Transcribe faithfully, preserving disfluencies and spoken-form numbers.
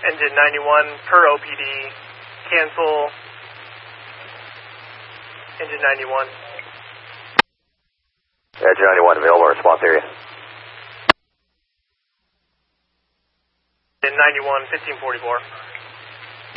Engine ninety-one per O P D, cancel. Engine ninety-one. Engine ninety-one, available response area. Engine ninety-one, fifteen forty-four.